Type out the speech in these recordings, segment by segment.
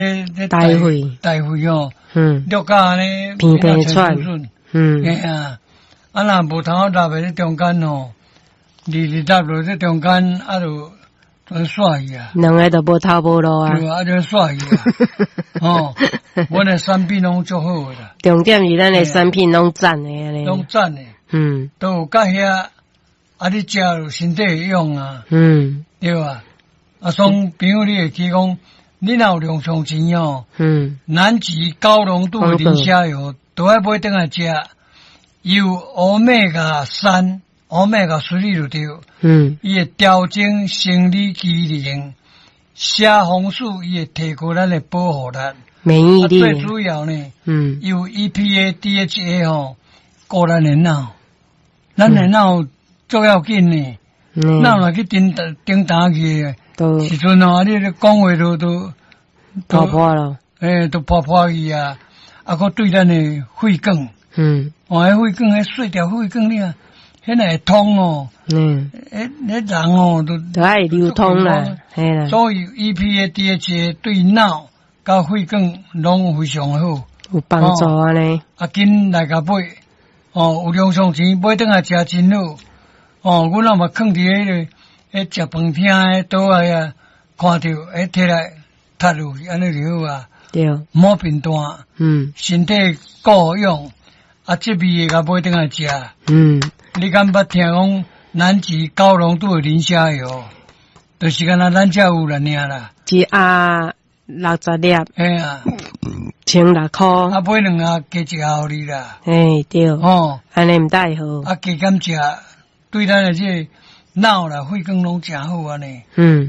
大会哦，六甲呢平平串， 哎呀，啊那无头搭在咧中间哦，二搭落咧中间，啊就煞去啊， 两个都无头无路啊， 对啊，就煞去啊，哦，阮的产品拢足好个啦， 重点是咱的产品拢赞的咧， 拢赞的，都有甲遐，啊你食了身体会用啊，对吧？啊，从朋友你会去讲。你若有量上钱哦，南极高浓度的磷虾油，都要买回来吃，有欧米伽3、欧米伽3就对，伊会调整生理机能，虾红素伊会提高咱的保护力， 免疫力， 最主要呢，有 EPA、DHA 哦，顾咱的脑，咱的脑最要紧呢，脑若去叮打去。时阵哦，你讲话都破破了， 都破去啊！啊，佮对咱的肺管，迄肺管，迄碎掉肺管呢，迄会通哦，迄人哦都爱流通啦，系啦。 所以 EPA、DHA 对脑甲肺管拢非常好， 有帮助啊呢。 啊，紧来甲买，有量上钱买顿来食真好，阮若嘛囥伫迄个。食饭厅诶，倒来啊，看到摕来踢落去，安尼就好啊。 对， 莫平淡，身体够用，啊，这味个买顿来食。你敢捌听讲南极高浓度的磷虾油，就是敢若咱遮有啦尔啦。 一盒60粒。 哎呀 ，16块。 啊，买2盒加一盒互你啦。 哎，对。安尼毋太好。 啊，加减食，对咱的这脑啦、肺管拢真好安尼。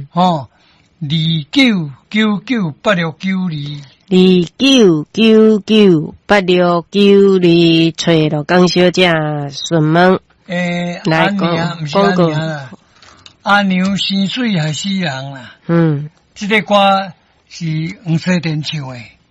29998692，29998692，找到江小姐询问。 来讲讲过。阿娘生水害死人啦。这个歌是黄世典唱的。